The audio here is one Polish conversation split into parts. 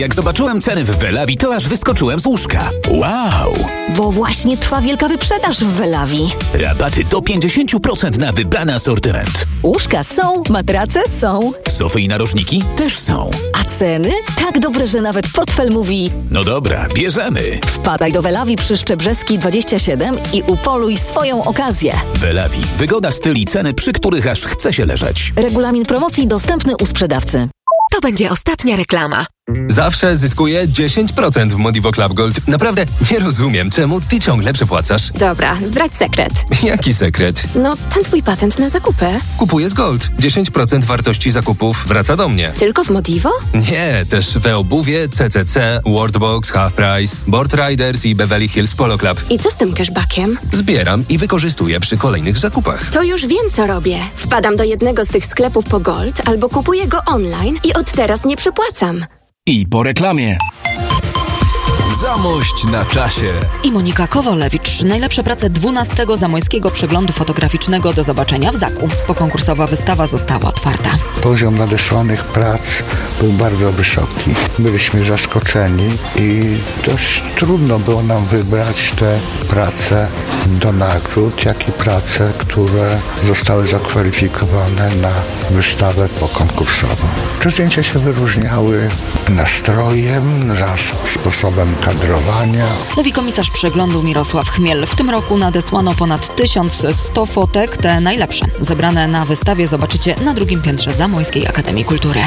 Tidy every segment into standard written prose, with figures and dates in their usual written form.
Jak zobaczyłem ceny w Welawi, to aż wyskoczyłem z łóżka. Wow! Bo właśnie trwa wielka wyprzedaż w Welawi. Rabaty do 50% na wybrany asortyment. Łóżka są, matrace są. Sofy i narożniki też są. A ceny? Tak dobre, że nawet portfel mówi: no dobra, bierzemy. Wpadaj do Welawi przy Szczebrzeskiej 27 i upoluj swoją okazję. Welawi. Wygoda, styl i ceny, przy których aż chce się leżeć. Regulamin promocji dostępny u sprzedawcy. To będzie ostatnia reklama. Zawsze zyskuję 10% w Modivo Club Gold. Naprawdę nie rozumiem, czemu ty ciągle przepłacasz. Dobra, zdradź sekret. Jaki sekret? No, ten twój patent na zakupy. Kupuję z Gold. 10% wartości zakupów wraca do mnie. Tylko w Modivo? Nie, też we obuwie, CCC, Worldbox, Half Price, Board Riders i Beverly Hills Polo Club. I co z tym cashbackiem? Zbieram i wykorzystuję przy kolejnych zakupach. To już wiem, co robię. Wpadam do jednego z tych sklepów po Gold albo kupuję go online i od teraz nie przepłacam. I po reklamie. Zamość na czasie. I Monika Kowalewicz. Najlepsze prace 12. Zamojskiego Przeglądu Fotograficznego do zobaczenia w Zaku. Pokonkursowa wystawa została otwarta. Poziom nadesłanych prac był bardzo wysoki. Byliśmy zaskoczeni i dość trudno było nam wybrać te prace do nagród, jak i prace, które zostały zakwalifikowane na wystawę pokonkursową. Te zdjęcia się wyróżniały nastrojem, sposobem kadrowania. Mówi komisarz przeglądu Mirosław Chmiel. W tym roku nadesłano ponad 1100 fotek, te najlepsze. Zebrane na wystawie zobaczycie na drugim piętrze Zamojskiej Akademii Kultury.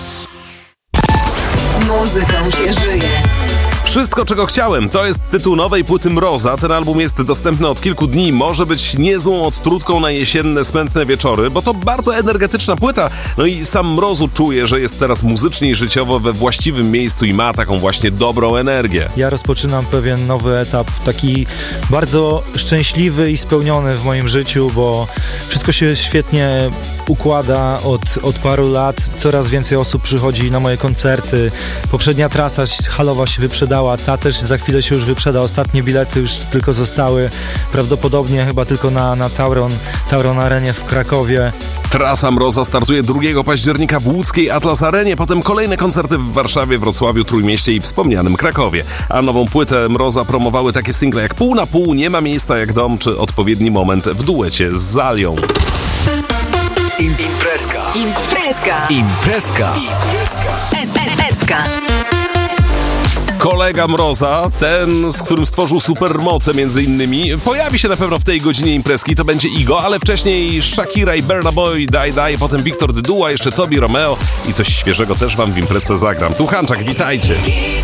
Muzyką się żyje. Wszystko, czego chciałem, to jest tytuł nowej płyty Mroza. Ten album jest dostępny od kilku dni. Może być niezłą odtrutką na jesienne, smętne wieczory, bo to bardzo energetyczna płyta. No i sam Mrozu czuje, że jest teraz muzycznie i życiowo we właściwym miejscu i ma taką właśnie dobrą energię. Ja rozpoczynam pewien nowy etap, taki bardzo szczęśliwy i spełniony w moim życiu, bo wszystko się świetnie układa od paru lat. Coraz więcej osób przychodzi na moje koncerty. Poprzednia trasa halowa się wyprzedała, ta też za chwilę się już wyprzeda. Ostatnie bilety już tylko zostały prawdopodobnie chyba tylko na Tauron Arenie w Krakowie. Trasa Mroza startuje 2 października w łódzkiej Atlas Arenie, potem kolejne koncerty w Warszawie, Wrocławiu, Trójmieście i wspomnianym Krakowie. A nową płytę Mroza promowały takie single jak Pół na pół, Nie ma miejsca jak dom czy Odpowiedni moment w duecie z Zalią. Imprezka. Kolega Mroza, ten, z którym stworzył supermoce między innymi, pojawi się na pewno w tej godzinie imprezki, to będzie Igo, ale wcześniej Shakira i Burna Boy, Die, potem Wiktor Dyduła, jeszcze Tobi Romeo i coś świeżego też wam w imprezce zagram. Tu Hanczak, witajcie.